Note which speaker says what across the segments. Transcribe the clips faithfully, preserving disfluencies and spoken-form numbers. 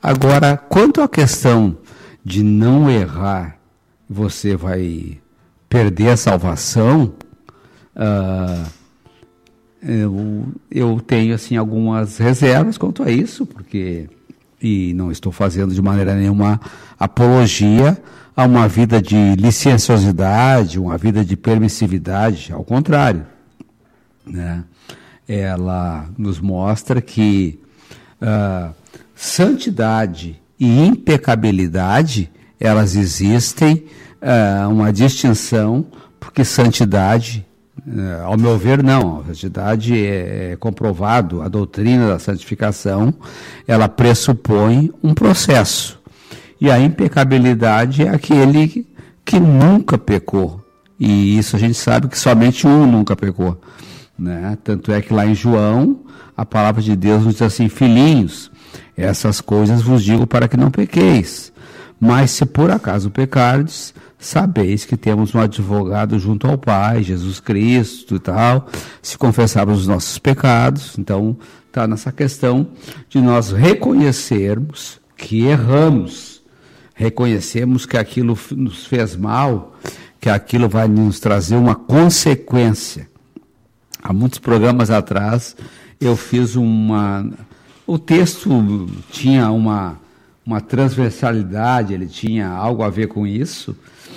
Speaker 1: Agora, quanto à questão de não errar, você vai perder a salvação, uh, eu, eu tenho assim, algumas reservas quanto a isso, porque, e não estou fazendo de maneira nenhuma apologia a uma vida de licenciosidade, uma vida de permissividade, ao contrário, né? Ela nos mostra que uh, santidade e impecabilidade, elas existem, uh, uma distinção, porque santidade, uh, ao meu ver, não, a santidade é, é comprovado, a doutrina da santificação, ela pressupõe um processo, e a impecabilidade é aquele que nunca pecou, e isso a gente sabe que somente um nunca pecou, né? Tanto é que lá em João, a palavra de Deus nos diz assim: filhinhos, essas coisas vos digo para que não pequeis, mas se por acaso pecardes, sabeis que temos um advogado junto ao Pai, Jesus Cristo e tal, se confessarmos os nossos pecados. Então está nessa questão de nós reconhecermos que erramos, reconhecemos que aquilo nos fez mal, que aquilo vai nos trazer uma consequência. Há muitos programas atrás eu fiz uma... O texto tinha uma, uma transversalidade, ele tinha algo a ver com isso,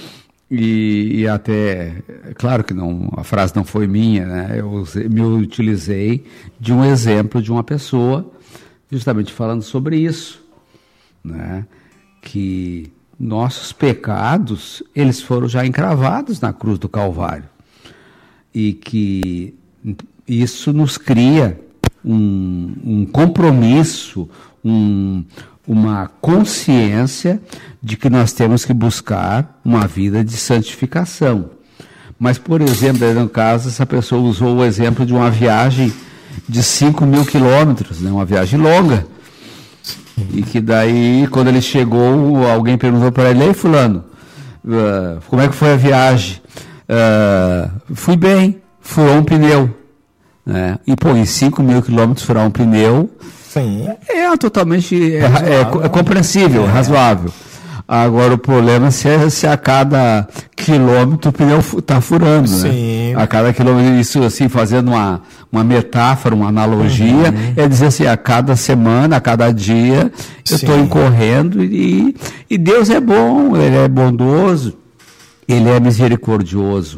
Speaker 1: e, e até, claro que não, a frase não foi minha, né? Eu me utilizei de um exemplo de uma pessoa justamente falando sobre isso, né? Que nossos pecados, eles foram já encravados na cruz do Calvário, e que isso nos cria um, um compromisso, um, uma consciência de que nós temos que buscar uma vida de santificação. Mas, por exemplo, no caso, essa pessoa usou o exemplo de uma viagem de cinco mil quilômetros, né? Uma viagem longa, e que daí, quando ele chegou, alguém perguntou para ele: ei, fulano, uh, como é que foi a viagem? Uh, fui bem, furou um pneu. Né? E, pô, em cinco mil quilômetros furar um pneu, sim, é totalmente é, é, é compreensível, é. razoável. Agora, o problema é se, se a cada quilômetro o pneu está furando, sim, né? A cada quilômetro, isso assim, fazendo uma, uma metáfora, uma analogia, uhum. é dizer assim, a cada semana, a cada dia, eu estou incorrendo, e, e Deus é bom, Ele é bondoso, Ele é misericordioso.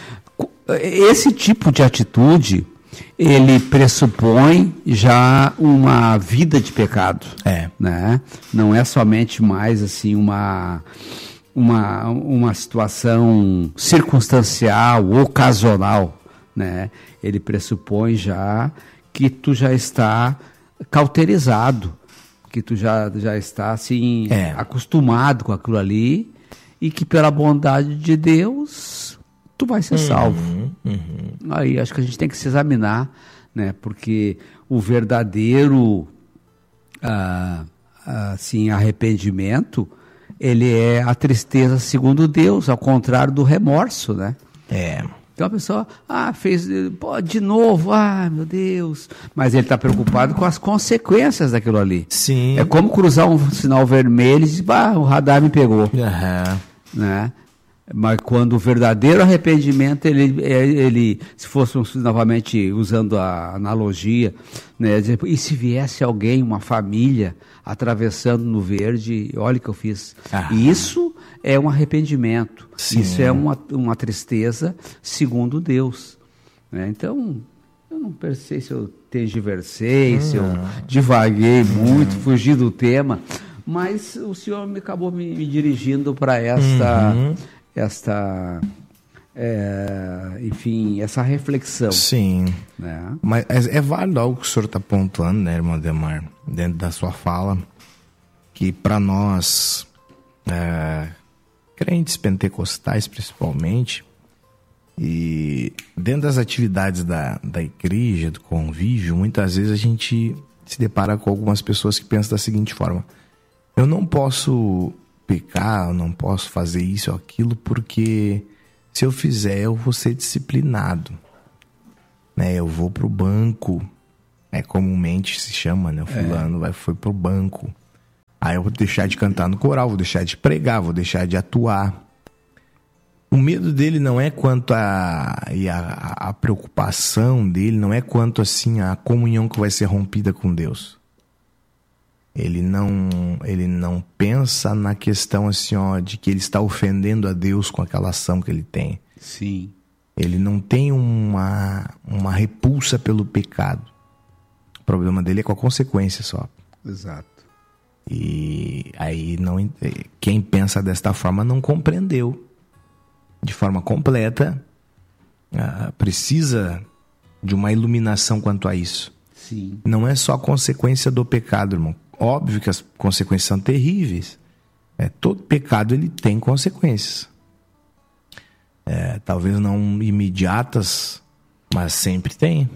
Speaker 1: Esse tipo de atitude, ele pressupõe já uma vida de pecado, é. né? Não é somente mais assim uma, uma, uma situação circunstancial, ocasional, né? Ele pressupõe já que tu já está cauterizado, que tu já, já está assim, é. acostumado com aquilo ali, e que pela bondade de Deus tu vai ser uhum, salvo. Uhum. Aí acho que a gente tem que se examinar, né? Porque o verdadeiro ah, assim, arrependimento, ele é a tristeza segundo Deus, ao contrário do remorso, né? É. Então a pessoa, ah, fez, pô, de novo, ah, meu Deus. Mas ele está preocupado com as consequências daquilo ali. Sim. É como cruzar um sinal vermelho e dizer, ah, o radar me pegou. Uhum. Né? Mas quando o verdadeiro arrependimento, ele, ele se fosse novamente usando a analogia, né, e se viesse alguém, uma família, atravessando no verde, olha o que eu fiz. Ah. Isso é um arrependimento, sim, isso é uma, uma tristeza segundo Deus. Né? Então, eu não sei se eu tergiversei, hum. se eu divaguei muito, hum. fugi do tema, mas o senhor me acabou me, me dirigindo para esta... Uhum. esta, é, enfim, essa reflexão. Sim, né? Mas é, é válido algo que o senhor está pontuando, né, irmão Ademar, dentro da sua fala, que para nós, é, crentes pentecostais principalmente, e dentro das atividades da, da igreja, do convívio, muitas vezes a gente se depara com algumas pessoas que pensam da seguinte forma: eu não posso pecar, eu não posso fazer isso ou aquilo, porque se eu fizer eu vou ser disciplinado, né? Eu vou pro banco, é, comumente se chama, né? O fulano é. vai, foi pro banco,
Speaker 2: Aí eu vou deixar de cantar no coral, vou deixar de pregar, vou deixar de atuar. O medo dele não é quanto a, e a, a preocupação dele não é quanto assim a comunhão que vai ser rompida com Deus. Ele não, ele não pensa na questão assim, ó, de que ele está ofendendo a Deus com aquela ação que ele tem.
Speaker 1: Sim.
Speaker 2: Ele não tem uma, uma repulsa pelo pecado. O problema dele é com a consequência só.
Speaker 1: Exato.
Speaker 2: E aí não, quem pensa desta forma não compreendeu de forma completa, uh, precisa de uma iluminação quanto a isso.
Speaker 1: Sim.
Speaker 2: Não é só consequência do pecado, irmão. Óbvio que as consequências são terríveis. É, todo pecado ele tem consequências. É, talvez não imediatas, mas sempre tem.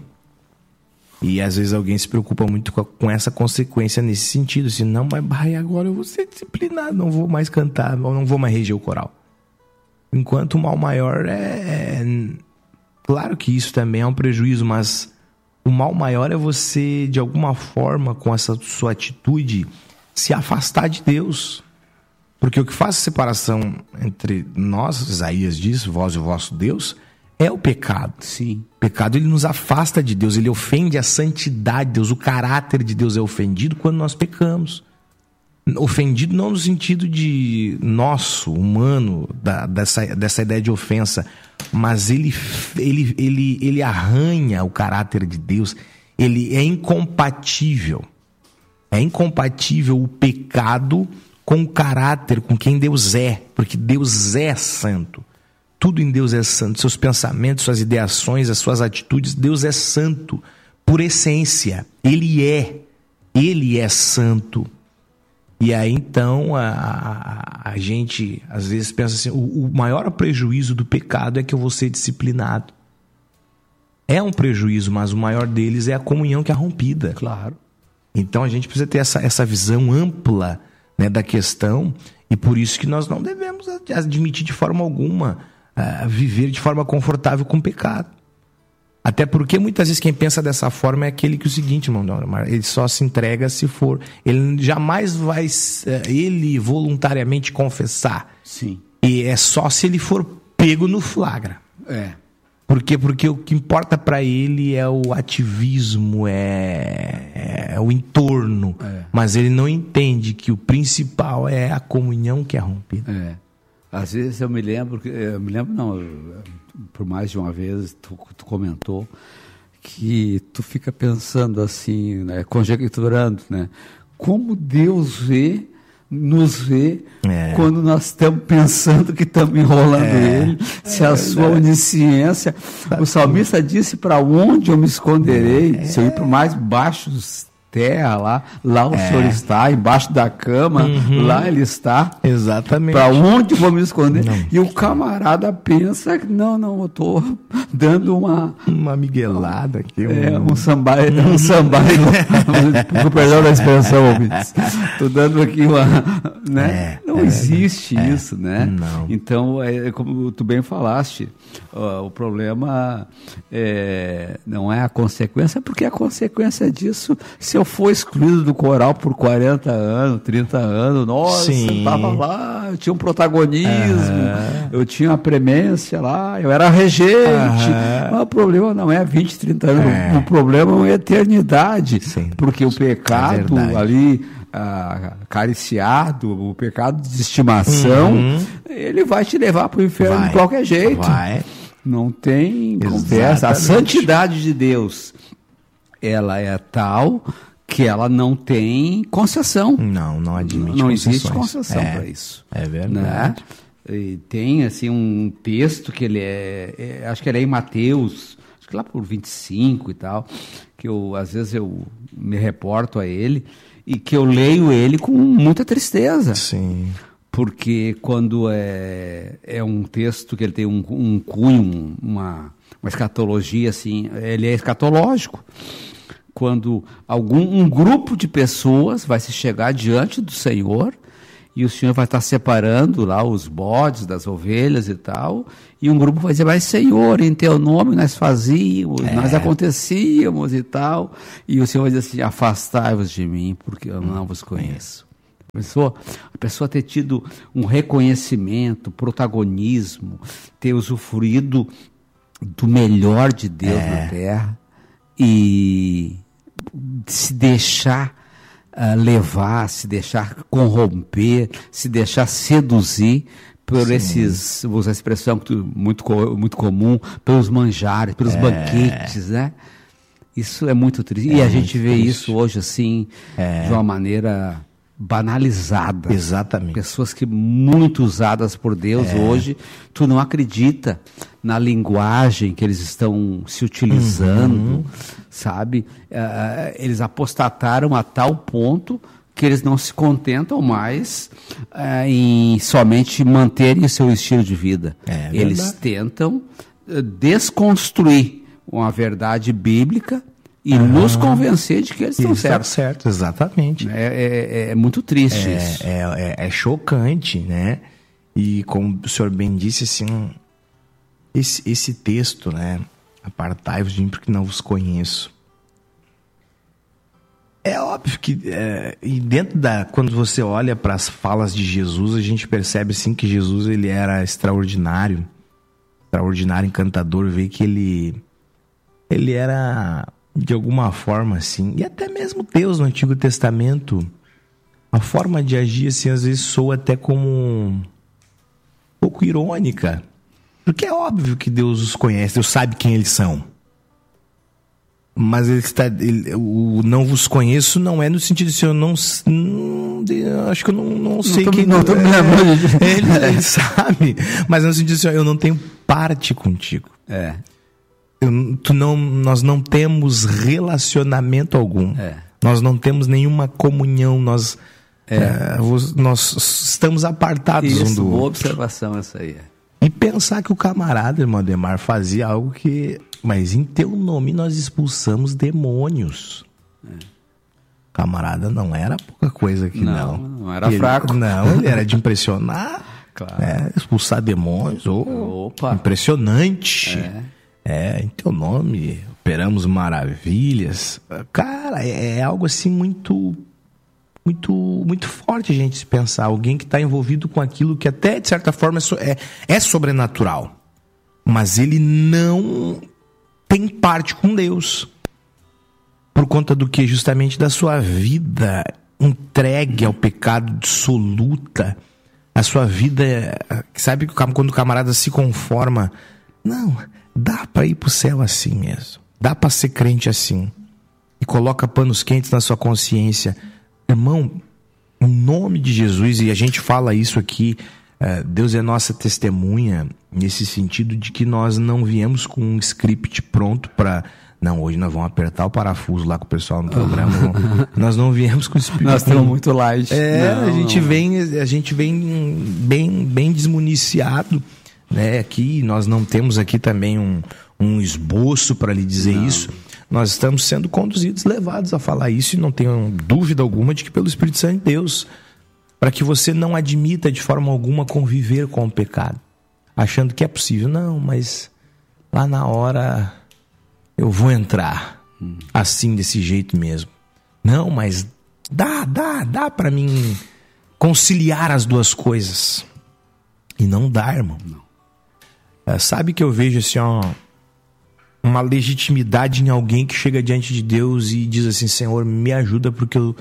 Speaker 2: E às vezes alguém se preocupa muito com, a, com essa consequência nesse sentido. Assim, não, mas vai, agora eu vou ser disciplinado, não vou mais cantar, não vou mais reger o coral. Enquanto o mal maior é, é... Claro que isso também é um prejuízo, mas o mal maior é você, de alguma forma, com essa sua atitude, se afastar de Deus. Porque o que faz a separação entre nós, Isaías diz, vós e o vosso Deus, é o pecado.
Speaker 1: Sim.
Speaker 2: O pecado, ele nos afasta de Deus, ele ofende a santidade de Deus, o caráter de Deus é ofendido quando nós pecamos. Ofendido não no sentido de nosso, humano, da, dessa, dessa ideia de ofensa, mas ele, ele, ele, ele arranha o caráter de Deus, ele é incompatível. É incompatível o pecado com o caráter, com quem Deus é, porque Deus é santo. Tudo em Deus é santo, seus pensamentos, suas ideações, as suas atitudes, Deus é santo por essência. Ele é, ele é santo. E aí, então, a, a, a gente, às vezes, pensa assim, o, o maior prejuízo do pecado é que eu vou ser disciplinado. É um prejuízo, mas o maior deles é a comunhão que é rompida.
Speaker 1: Claro.
Speaker 2: Então, a gente precisa ter essa, essa visão ampla, né, da questão, e por isso que nós não devemos admitir de forma alguma uh, viver de forma confortável com o pecado. Até porque muitas vezes quem pensa dessa forma é aquele que é o seguinte, irmão, ele só se entrega se for. Ele jamais vai, ele voluntariamente confessar.
Speaker 1: Sim.
Speaker 2: E é só se ele for pego no flagra.
Speaker 1: É.
Speaker 2: Por quê? Porque o que importa para ele é o ativismo, é, é o entorno. É. Mas ele não entende que o principal é a comunhão que é rompida.
Speaker 1: É. Às vezes eu me lembro, eu me lembro não, por mais de uma vez tu, tu comentou que tu fica pensando assim, né, conjecturando, né, como Deus vê, nos vê é. quando nós estamos pensando que estamos enrolando é. Ele, se é a sua onisciência, o salmista disse, para onde eu me esconderei, é. se eu ir para o mais baixo terra lá, lá o é. Senhor está, embaixo da cama, uhum. lá ele está.
Speaker 2: Exatamente.
Speaker 1: Para onde vou me esconder?
Speaker 2: Não.
Speaker 1: E o camarada pensa que não, não, eu estou dando uma...
Speaker 2: Uma miguelada aqui.
Speaker 1: É, um, um sambai, um sambai, com perdão da expressão, ouvintes. Estou dando aqui uma... Né? É, não é, existe é, isso, né?
Speaker 2: Não.
Speaker 1: Então, é, como tu bem falaste, ó, o problema é, não é a consequência, porque a consequência disso, se eu for excluído do coral por quarenta anos, trinta anos, nossa, eu estava lá, eu tinha um protagonismo, uhum. eu tinha uma premência lá, eu era regente, uhum. mas o problema não é vinte, trinta anos, é. o problema é uma eternidade, Sim. porque o pecado é ali, ah, acariciado, o pecado de estimação, uhum. ele vai te levar para o inferno vai. de qualquer jeito.
Speaker 2: Vai.
Speaker 1: Não tem conversa. A santidade de Deus, ela é tal que ela não tem concessão.
Speaker 2: Não, não admite
Speaker 1: Não
Speaker 2: concessões.
Speaker 1: existe concessão
Speaker 2: é,
Speaker 1: para isso.
Speaker 2: É verdade.
Speaker 1: Né? E tem assim um texto que ele é, é, acho que ele é em Mateus, acho que lá por vinte e cinco e tal, que eu às vezes eu me reporto a ele e que eu leio ele com muita tristeza.
Speaker 2: Sim.
Speaker 1: Porque quando é, é um texto que ele tem um, um cunho, uma, uma escatologia assim, ele é escatológico. Quando algum um grupo de pessoas vai se chegar diante do Senhor e o Senhor vai estar separando lá os bodes das ovelhas e tal, e um grupo vai dizer, mas Senhor, em teu nome nós fazíamos, é. nós acontecíamos e tal, e o Senhor vai dizer assim, afastai-vos de mim, porque eu não vos conheço. A pessoa, a pessoa ter tido um reconhecimento, protagonismo, ter usufruído do melhor de Deus é. na terra e se deixar uh, levar, se deixar corromper, se deixar seduzir por Sim. esses, vou usar a expressão muito, muito comum, pelos manjares, pelos é. banquetes, né? Isso é muito triste. É e a gente vê triste. isso hoje assim, é. de uma maneira banalizada.
Speaker 2: Exatamente.
Speaker 1: Pessoas que muito usadas por Deus é. hoje, tu não acredita na linguagem que eles estão se utilizando, uhum. sabe? Uh, eles apostataram a tal ponto que eles não se contentam mais uh, em somente manterem o seu estilo de vida. É eles verdade. tentam uh, desconstruir uma verdade bíblica e uhum. nos convencer de que eles estão certos.
Speaker 2: certo, exatamente.
Speaker 1: É, é, é muito triste
Speaker 2: é,
Speaker 1: isso.
Speaker 2: É, é, é chocante, né? E como o senhor bem disse, assim, esse, esse texto, né? Apartai-vos de mim porque não vos conheço. É óbvio que, é, e dentro da, quando você olha para as falas de Jesus, a gente percebe assim que Jesus ele era extraordinário, extraordinário, encantador, vê que ele, ele era de alguma forma assim, e até mesmo Deus no Antigo Testamento, a forma de agir assim às vezes soa até como um pouco irônica, porque é óbvio que Deus os conhece, Deus sabe quem eles são. Mas ele está, ele, o não vos conheço não é no sentido de assim, eu não, não acho que eu não, não sei
Speaker 1: não tô,
Speaker 2: quem
Speaker 1: não tô me lembrando de...
Speaker 2: ele, ele sabe, mas no sentido de assim, eu não tenho parte contigo.
Speaker 1: É.
Speaker 2: Eu, tu não, nós não temos relacionamento algum.
Speaker 1: É.
Speaker 2: Nós não temos nenhuma comunhão. Nós, é. É, nós estamos apartados
Speaker 1: Isso,
Speaker 2: um do
Speaker 1: boa
Speaker 2: outro.
Speaker 1: observação essa aí.
Speaker 2: E pensar que o camarada, irmão Ademar, fazia algo que... Mas em teu nome nós expulsamos demônios. É. Camarada não era pouca coisa aqui, não.
Speaker 1: Não, não era
Speaker 2: ele,
Speaker 1: fraco.
Speaker 2: Não, ele era de impressionar.
Speaker 1: Claro.
Speaker 2: Né? Expulsar demônios. Oh, Opa. Impressionante.
Speaker 1: É.
Speaker 2: é, em teu nome operamos maravilhas. Cara, é, é algo assim muito... Muito, muito forte a gente se pensar. Alguém que está envolvido com aquilo que até, de certa forma, é, so, é, é sobrenatural. Mas ele não tem parte com Deus. Por conta do que? Justamente da sua vida entregue ao pecado absoluta. A sua vida... Sabe quando o camarada se conforma? Não, dá para ir para o céu assim mesmo. Dá para ser crente assim. E coloca panos quentes na sua consciência. Irmão, em nome de Jesus, e a gente fala isso aqui, uh, Deus é nossa testemunha, nesse sentido de que nós não viemos com um script pronto para... Não, hoje nós vamos apertar o parafuso lá com o pessoal no programa. Nós não viemos com o script.
Speaker 1: Nós estamos muito light.
Speaker 2: É,
Speaker 1: não,
Speaker 2: a gente
Speaker 1: não.
Speaker 2: vem, a gente vem bem, bem desmuniciado, né? Aqui, nós não temos aqui também um, um esboço para lhe dizer não. isso. Nós estamos sendo conduzidos, levados a falar isso, e não tenho dúvida alguma de que pelo Espírito Santo de Deus, para que você não admita de forma alguma conviver com o pecado, achando que é possível. Não, mas lá na hora eu vou entrar hum. assim, desse jeito mesmo. Não, mas dá, dá, dá para mim conciliar as duas coisas. E não dá, irmão. Não. É, sabe que eu vejo assim, ó, uma legitimidade em alguém que chega diante de Deus e diz assim: Senhor, me ajuda porque eu,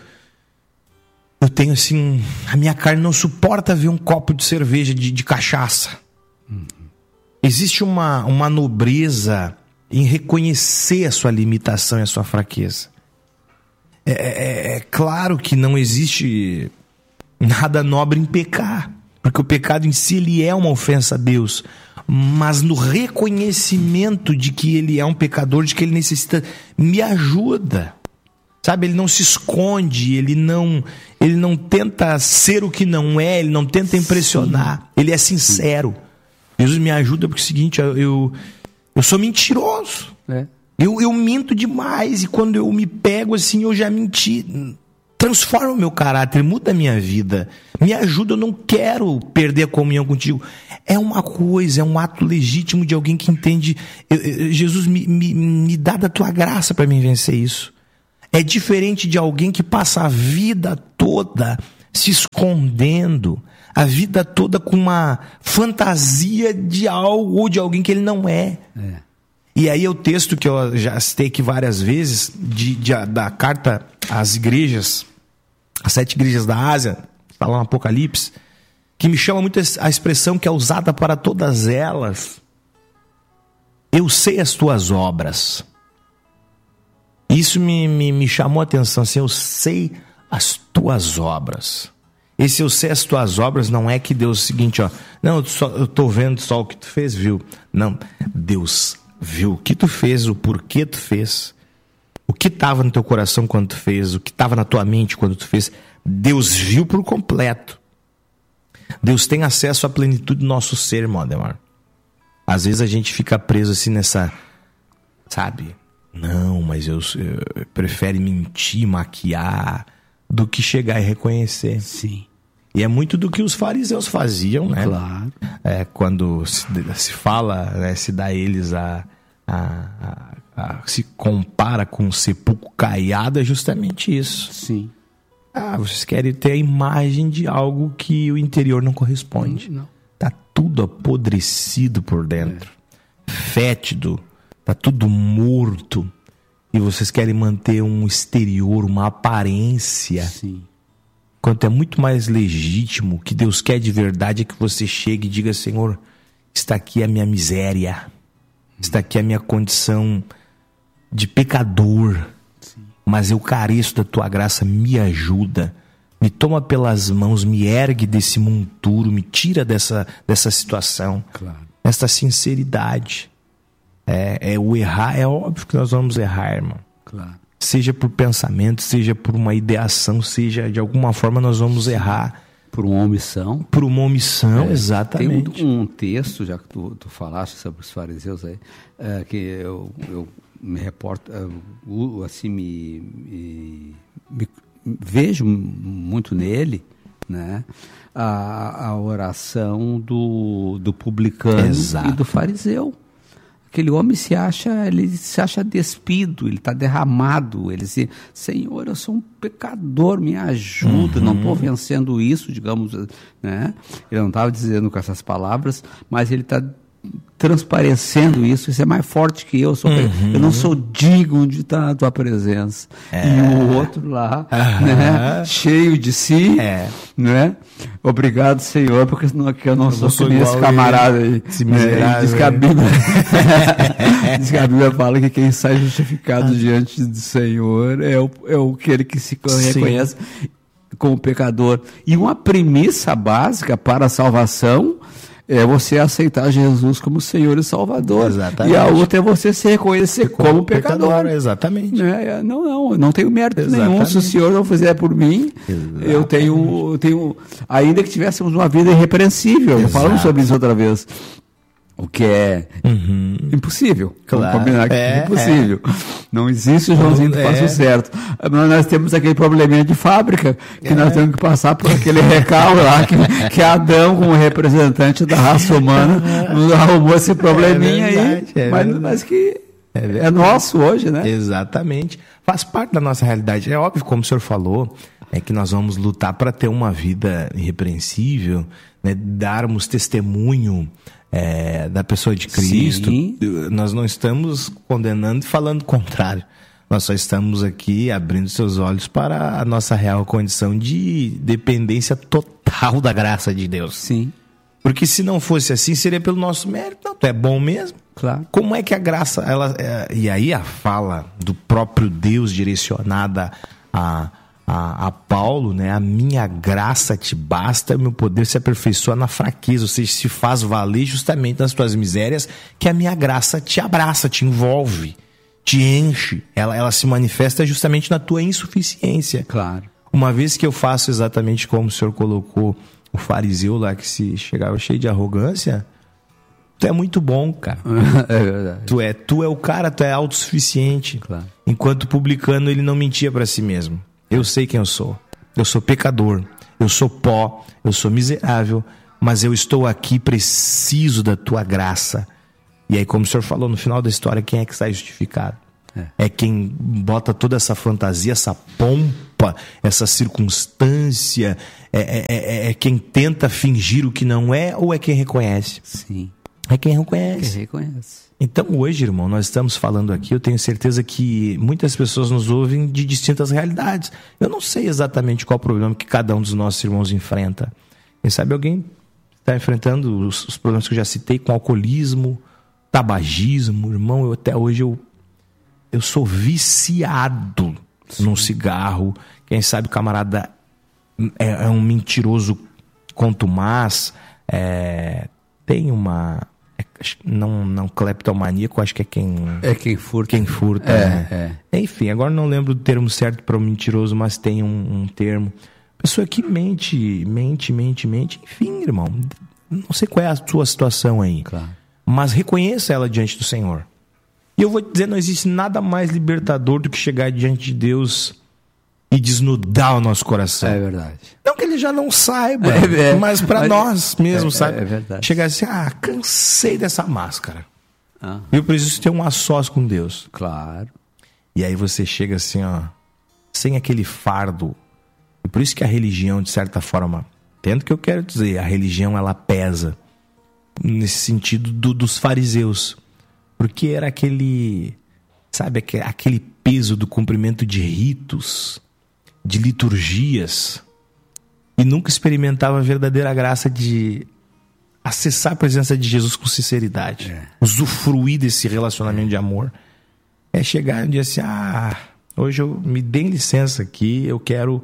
Speaker 2: eu tenho assim, a minha carne não suporta ver um copo de cerveja, de, de cachaça. Uhum. Existe uma, uma nobreza em reconhecer a sua limitação e a sua fraqueza. É, é, é claro que não existe nada nobre em pecar, porque o pecado em si ele é uma ofensa a Deus. Mas no reconhecimento de que ele é um pecador, de que ele necessita, me ajuda. Sabe, ele não se esconde, ele não, ele não tenta ser o que não é, ele não tenta impressionar. Sim. Ele é sincero. Jesus me ajuda porque é o seguinte, eu, eu, eu sou mentiroso. É. Eu, eu minto demais, e quando eu me pego assim, eu já menti. Transforma o meu caráter, muda a minha vida. Me ajuda, eu não quero perder a comunhão contigo. É uma coisa, é um ato legítimo de alguém que entende. Eu, eu, Jesus, me, me, me dá da tua graça para mim vencer isso. É diferente de alguém que passa a vida toda se escondendo, a vida toda com uma fantasia de algo ou de alguém que ele não é.
Speaker 1: É.
Speaker 2: E aí é o texto que eu já citei aqui várias vezes, de, de, da carta às igrejas, as sete igrejas da Ásia, está lá no Apocalipse, que me chama muito a expressão que é usada para todas elas. Eu sei as tuas obras. Isso me, me, me chamou a atenção, assim, eu sei as tuas obras. Esse eu sei as tuas obras não é que Deus é o seguinte, ó, não, eu, só, eu tô vendo só o que tu fez, viu? Não, Deus viu o que tu fez, o porquê tu fez, o que estava no teu coração quando tu fez, o que estava na tua mente quando tu fez. Deus viu por completo. Deus tem acesso à plenitude do nosso ser, irmão Ademar. Às vezes a gente fica preso assim nessa, sabe? Não, mas eu, eu prefere mentir, maquiar, do que chegar e reconhecer.
Speaker 1: Sim.
Speaker 2: E é muito do que os fariseus faziam, né?
Speaker 1: Claro.
Speaker 2: É, quando se, se fala, né, se dá a eles a, a, a, a... se compara com um sepulcro caiado, é justamente isso.
Speaker 1: Sim.
Speaker 2: Ah, vocês querem ter a imagem de algo que o interior não corresponde.
Speaker 1: Não.
Speaker 2: Tá tudo apodrecido por dentro. É. Fétido. Tá tudo morto. E vocês querem manter um exterior, uma aparência.
Speaker 1: Sim.
Speaker 2: Quanto é muito mais legítimo, o que Deus quer de verdade é que você chegue e diga: Senhor, está aqui a minha miséria. Está aqui a minha condição de pecador. Sim. Mas eu careço da tua graça, me ajuda. Me toma pelas mãos, me ergue desse monturo, me tira dessa, dessa situação.
Speaker 1: Claro.
Speaker 2: Esta sinceridade. É, é o errar, é óbvio que nós vamos errar, irmão.
Speaker 1: Claro.
Speaker 2: Seja por pensamento, seja por uma ideação, seja de alguma forma nós vamos errar.
Speaker 1: Por uma omissão.
Speaker 2: Por uma omissão, é, exatamente.
Speaker 1: Tem um, um texto, já que tu, tu falaste sobre os fariseus aí, é, que eu, eu me reporto, eu, assim, me, me, me vejo muito nele, né? A, a oração do, do publicano. Exato. E do fariseu. Aquele homem se acha, ele se acha despido, ele está derramado, ele se, Senhor, eu sou um pecador, me ajuda, uhum. Não estou vencendo isso, digamos, né? Ele não estava dizendo com essas palavras, mas ele está transparecendo isso, isso é mais forte que eu, sou, uhum. Eu não sou digno de estar na tua presença. É. E o outro lá, uhum. Né, cheio de si, é. Né? Obrigado, Senhor, porque senão aqui eu não eu sou, sou esse camarada aí. Esse miserável, diz que a Bíblia, diz que a Bíblia fala que quem sai justificado ah. diante do Senhor é, o, é o aquele que se reconhece Sim. como pecador. E uma premissa básica para a salvação é você aceitar Jesus como Senhor e Salvador. Exatamente. E a outra é você se reconhecer como, como pecador. pecador.
Speaker 2: Exatamente.
Speaker 1: É, não, não, não tenho mérito Exatamente. nenhum. Se o Senhor não fizer por mim, Exatamente. eu tenho, tenho, ainda que tivéssemos uma vida irrepreensível. Exato. Falamos sobre isso outra vez. O que é uhum. impossível.
Speaker 2: Claro.
Speaker 1: Vamos combinar que é, é impossível. É. Não existe o Joãozinho que faça o certo. Mas nós temos aquele probleminha de fábrica, que é. nós temos que passar por aquele recalque lá, que, que Adão, como representante da raça humana, nos arrumou esse probleminha é verdade, aí. É mas, mas que é, é nosso hoje, né?
Speaker 2: Exatamente. Faz parte da nossa realidade. É óbvio, como o senhor falou, é que nós vamos lutar para ter uma vida irrepreensível, né? Darmos testemunho É, da pessoa de Cristo. Sim. Nós não estamos condenando e falando o contrário. Nós só estamos aqui abrindo seus olhos para a nossa real condição de dependência total da graça de Deus.
Speaker 1: Sim.
Speaker 2: Porque se não fosse assim, seria pelo nosso mérito. Não, tu é bom mesmo.
Speaker 1: Claro.
Speaker 2: Como é que a graça... Ela, é, e aí a fala do próprio Deus direcionada a... A, a Paulo, né? A minha graça te basta, o meu poder se aperfeiçoa na fraqueza, ou seja, se faz valer justamente nas tuas misérias, que a minha graça te abraça, te envolve, te enche, ela, ela se manifesta justamente na tua insuficiência.
Speaker 1: Claro.
Speaker 2: Uma vez que eu faço exatamente como o senhor colocou o fariseu lá, que se chegava cheio de arrogância, tu é muito bom, cara.
Speaker 1: É verdade.
Speaker 2: Tu é, tu é o cara, tu é autossuficiente.
Speaker 1: Claro.
Speaker 2: Enquanto o publicano, ele não mentia para si mesmo. Eu sei quem eu sou. Eu sou pecador. Eu sou pó. Eu sou miserável. Mas eu estou aqui, preciso da tua graça. E aí, como o senhor falou no final da história, quem é que sai justificado? É. é quem bota toda essa fantasia, essa pompa, essa circunstância. É, é, é quem tenta fingir o que não é ou é quem reconhece?
Speaker 1: Sim.
Speaker 2: É quem reconhece.
Speaker 1: Quem reconhece.
Speaker 2: Então hoje, irmão, nós estamos falando aqui, eu tenho certeza que muitas pessoas nos ouvem de distintas realidades. Eu não sei exatamente qual o problema que cada um dos nossos irmãos enfrenta. Quem sabe alguém está enfrentando os, os problemas que eu já citei, com alcoolismo, tabagismo. Irmão, eu, até hoje eu, eu sou viciado Sim. num cigarro. Quem sabe o camarada é, é um mentiroso contumaz, é, tem uma... É, não, não cleptomaníaco, acho que é quem...
Speaker 1: É quem furta.
Speaker 2: Quem furta,
Speaker 1: é,
Speaker 2: né? é. Enfim, agora não lembro do termo certo para o mentiroso, mas tem um, um termo. Pessoa que mente, mente, mente, mente. Enfim, irmão, não sei qual é a sua situação aí.
Speaker 1: Claro.
Speaker 2: Mas reconheça ela diante do Senhor. E eu vou te dizer, não existe nada mais libertador do que chegar diante de Deus e desnudar o nosso coração.
Speaker 1: É verdade.
Speaker 2: Não que ele já não saiba,
Speaker 1: é, é,
Speaker 2: mas para nós mesmo,
Speaker 1: é,
Speaker 2: sabe?
Speaker 1: É verdade.
Speaker 2: Chegar assim, ah, cansei dessa máscara.
Speaker 1: Ah.
Speaker 2: Eu preciso ter um a sós com Deus.
Speaker 1: Claro.
Speaker 2: E aí você chega assim, ó, sem aquele fardo. E por isso que a religião, de certa forma, tendo que eu quero dizer, a religião ela pesa nesse sentido do, dos fariseus. Porque era aquele, sabe, aquele peso do cumprimento de ritos, de liturgias, e nunca experimentava a verdadeira graça de acessar a presença de Jesus com sinceridade, é. usufruir desse relacionamento de amor. É chegar e dizer assim, ah, hoje eu me dê licença aqui, eu quero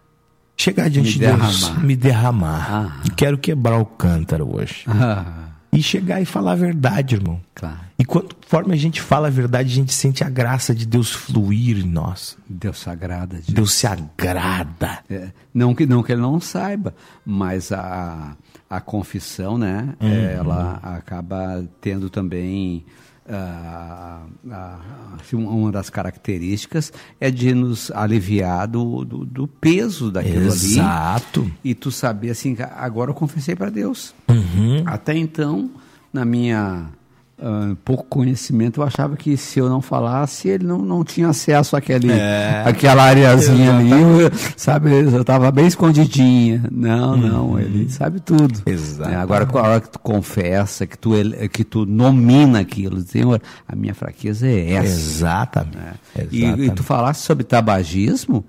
Speaker 2: chegar diante de Deus, me derramar. Ah. Eu quero quebrar o cântaro hoje.
Speaker 1: Ah.
Speaker 2: E chegar e falar a verdade, irmão.
Speaker 1: Claro.
Speaker 2: E conforme a gente fala a verdade, a gente sente a graça de Deus fluir em nós.
Speaker 1: Deus se agrada. De
Speaker 2: Deus se agrada.
Speaker 1: É, não, que, não que ele não saiba, mas a, a confissão, né?
Speaker 2: Uhum.
Speaker 1: Ela acaba tendo também... Uh, uh, assim, uma das características é de nos aliviar do, do, do peso daquilo
Speaker 2: Exato.
Speaker 1: ali.
Speaker 2: Exato.
Speaker 1: E tu saber assim, agora eu confessei para Deus.
Speaker 2: Uhum.
Speaker 1: Até então, na minha uh, pouco conhecimento, eu achava que se eu não falasse, ele não, não tinha acesso àquele, é. àquela areazinha ali, eu, sabe? Eu estava bem escondidinha. Não, uhum. não, ele sabe tudo.
Speaker 2: Exato.
Speaker 1: É, agora, a hora que tu confessa, que tu, que tu nomina aquilo, Senhor, a minha fraqueza é essa.
Speaker 2: Exatamente.
Speaker 1: Né?
Speaker 2: Exatamente.
Speaker 1: E, e tu falaste sobre tabagismo,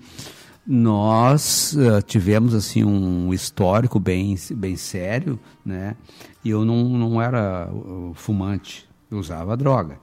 Speaker 1: nós uh, tivemos assim um histórico bem, bem sério, né? E eu não, não era uh, fumante, eu usava droga,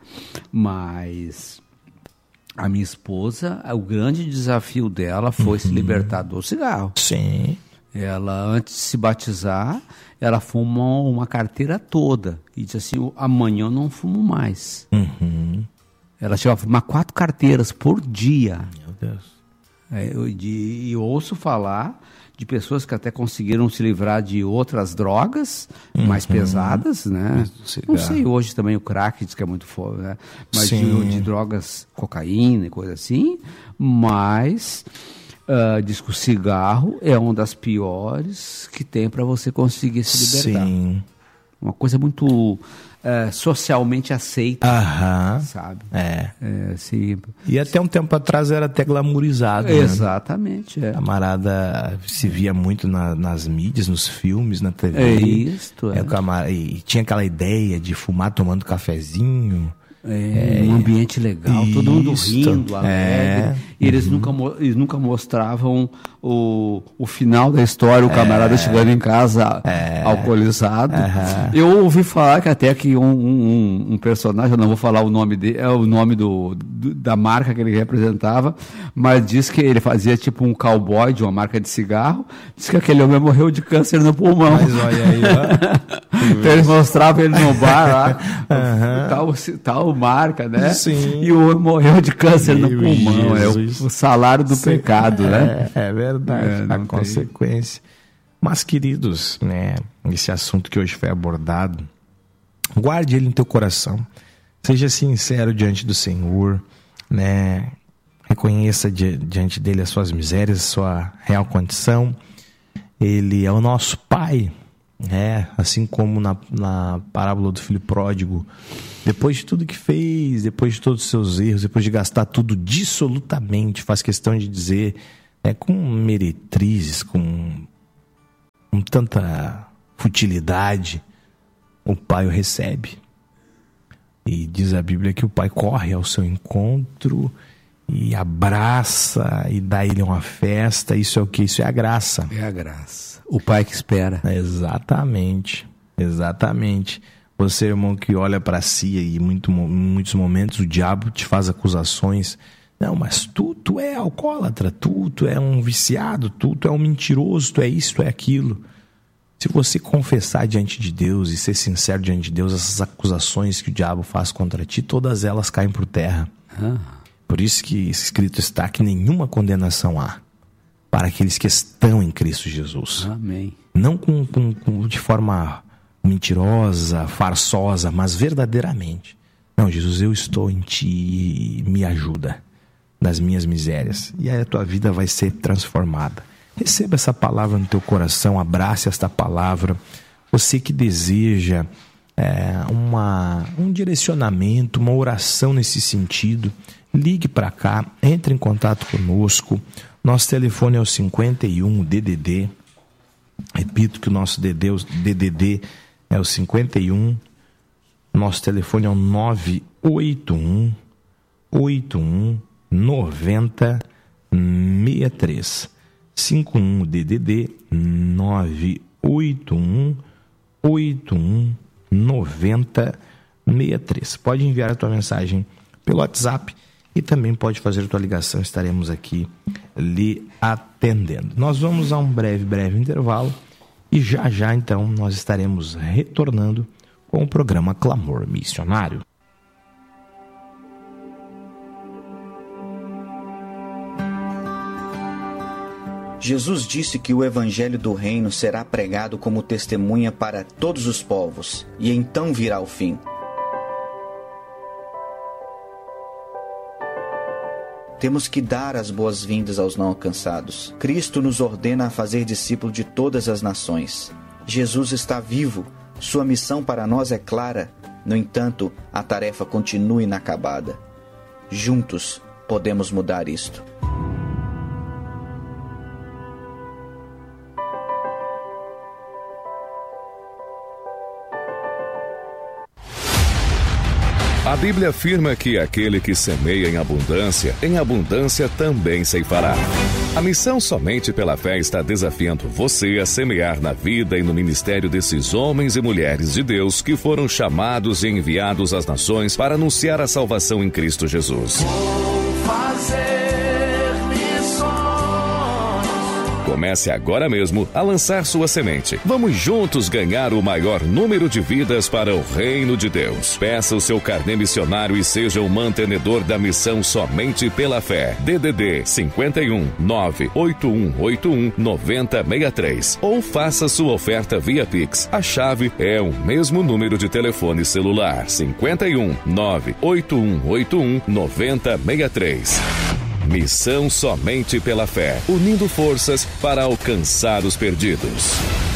Speaker 1: mas a minha esposa, o grande desafio dela foi uhum. se libertar do cigarro.
Speaker 2: Sim.
Speaker 1: Ela, antes de se batizar, ela fumou uma carteira toda e disse assim, amanhã eu não fumo mais.
Speaker 2: Uhum.
Speaker 1: Ela chegou a fumar quatro carteiras por dia.
Speaker 2: Meu Deus.
Speaker 1: É, eu, de, eu ouço falar de pessoas que até conseguiram se livrar de outras drogas uhum. mais pesadas, né? Não sei, hoje também o crack diz que é muito forte, né? Mas de, de drogas, cocaína e coisa assim, mas uh, diz que o cigarro é uma das piores que tem para você conseguir se libertar.
Speaker 2: Sim.
Speaker 1: Uma coisa muito... Uh, socialmente aceita,
Speaker 2: Aham,
Speaker 1: sabe?
Speaker 2: É.
Speaker 1: é sim.
Speaker 2: E até um tempo atrás era até glamourizado. Né?
Speaker 1: Exatamente. É.
Speaker 2: A camarada se via muito na, nas mídias, nos filmes, na T V.
Speaker 1: É isso. É.
Speaker 2: É, o camarada, e tinha aquela ideia de fumar tomando cafezinho.
Speaker 1: É, um ambiente legal, isso, todo mundo rindo, alegre.
Speaker 2: É,
Speaker 1: e eles, uhum. nunca, eles nunca mostravam o, o final da história, o camarada é, chegando em casa é, alcoolizado. Uhum. Eu ouvi falar que até que um, um, um personagem, eu não vou falar o nome dele, é o nome do, do, da marca que ele representava, mas diz que ele fazia tipo um cowboy de uma marca de cigarro, diz que aquele homem morreu de câncer no pulmão.
Speaker 2: Mas olha aí, ó.
Speaker 1: Então eles mostravam ele no bar lá, uhum. tal, tal marca, né?
Speaker 2: Sim.
Speaker 1: E o homem morreu de câncer Meu no pulmão.
Speaker 2: Jesus.
Speaker 1: É o, o salário do Sim. pecado,
Speaker 2: é,
Speaker 1: né?
Speaker 2: É verdade, é, a
Speaker 1: tem.
Speaker 2: consequência. Mas, queridos, né, esse assunto que hoje foi abordado, guarde ele em teu coração. Seja sincero diante do Senhor, né? Reconheça di- diante dele as suas misérias, a sua real condição. Ele é o nosso Pai. É, assim como na, na parábola do filho pródigo, depois de tudo que fez, depois de todos os seus erros, depois de gastar tudo dissolutamente, faz questão de dizer, é, com meretrizes, com, com tanta futilidade, o pai o recebe. E diz a Bíblia que o pai corre ao seu encontro e abraça e dá a ele uma festa. Isso é o que? Isso é a graça.
Speaker 1: É a graça. O pai que espera.
Speaker 2: Exatamente, exatamente. Você, irmão, que olha para si e muito, em muitos momentos o diabo te faz acusações. Não, mas tu, tu é alcoólatra, tu, tu é um viciado, tu, tu é um mentiroso, tu é isso, tu é aquilo. Se você confessar diante de Deus e ser sincero diante de Deus, essas acusações que o diabo faz contra ti, todas elas caem por terra.
Speaker 1: Ah.
Speaker 2: Por isso que escrito está que nenhuma condenação há para aqueles que estão em Cristo Jesus.
Speaker 1: Amém.
Speaker 2: Não com, com, com, de forma mentirosa, farsosa, mas verdadeiramente. Não, Jesus, eu estou em ti, me ajuda nas minhas misérias. E aí a tua vida vai ser transformada. Receba essa palavra no teu coração, abrace esta palavra. Você que deseja é, uma, um direcionamento, uma oração nesse sentido, ligue para cá, entre em contato conosco. Nosso telefone é o cinquenta e um D D D. Repito que o nosso D D D é o cinquenta e um. Nosso telefone é o nove oito um, oito um, nove zero, seis três. cinquenta e um D D D nove oito um, oito um, nove zero, seis três. Pode enviar a tua mensagem pelo WhatsApp e também pode fazer a tua ligação, estaremos aqui lhe atendendo. Nós vamos a um breve, breve intervalo e já já então nós estaremos retornando com o programa Clamor Missionário.
Speaker 3: Jesus disse que o evangelho do reino será pregado como testemunha para todos os povos, e então virá o fim. Temos que dar as boas-vindas aos não alcançados. Cristo nos ordena a fazer discípulo de todas as nações. Jesus está vivo, sua missão para nós é clara. No entanto, a tarefa continua inacabada. Juntos, podemos mudar isto.
Speaker 4: A Bíblia afirma que aquele que semeia em abundância, em abundância também ceifará. A missão Somente pela Fé está desafiando você a semear na vida e no ministério desses homens e mulheres de Deus que foram chamados e enviados às nações para anunciar a salvação em Cristo Jesus.
Speaker 5: Vou fazer
Speaker 4: Comece agora mesmo a lançar sua semente. Vamos juntos ganhar o maior número de vidas para o reino de Deus. Peça o seu carnê missionário e seja o mantenedor da missão Somente pela Fé. D D D cinquenta e um, nove oito um oito um, nove zero seis três. Ou faça sua oferta via Pix. A chave é o mesmo número de telefone celular. cinquenta e um, nove oito um oito um, nove zero seis três. Missão Somente pela Fé, unindo forças para alcançar os perdidos.